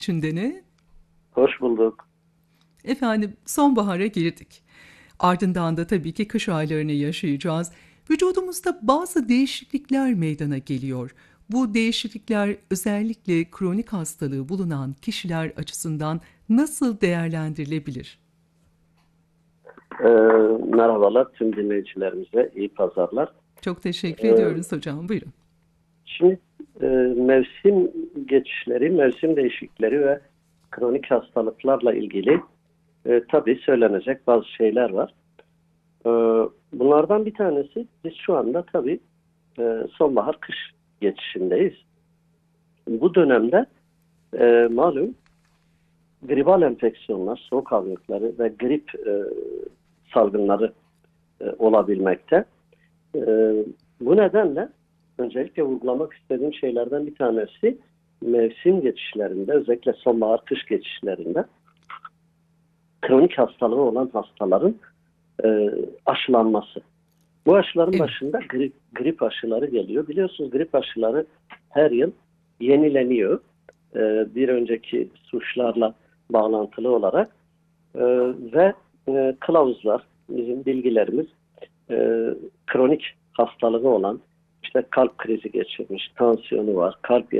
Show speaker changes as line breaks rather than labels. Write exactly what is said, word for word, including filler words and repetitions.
Çin'dene.
Hoş bulduk.
Efendim sonbahara girdik. Ardından da tabii ki kış aylarını yaşayacağız. Vücudumuzda bazı değişiklikler meydana geliyor. Bu değişiklikler özellikle kronik hastalığı bulunan kişiler açısından nasıl değerlendirilebilir?
Ee, Merhabalar tüm dinleyicilerimize. İyi pazarlar.
Çok teşekkür
Ee,
ediyoruz hocam. Buyurun.
Şimdi e, mevsim geçişleri, mevsim değişiklikleri ve kronik hastalıklarla ilgili e, tabii söylenecek bazı şeyler var. Ee, Bunlardan bir tanesi biz şu anda tabii e, sonbahar-kış geçişindeyiz. Bu dönemde e, malum gribal enfeksiyonlar, soğuk hastalıkları ve grip e, salgınları e, olabilmekte. Ee, Bu nedenle öncelikle vurgulamak istediğim şeylerden bir tanesi mevsim geçişlerinde, özellikle sonbahar-kış geçişlerinde kronik hastalığı olan hastaların e, aşılanması. Bu aşıların
Evet,
başında grip, grip aşıları geliyor. Biliyorsunuz grip aşıları her yıl yenileniyor. E, bir önceki suçlarla bağlantılı olarak e, ve e, kılavuzlar, bizim bilgilerimiz e, kronik hastalığı olan, işte kalp krizi geçirmiş, tansiyonu var, kalp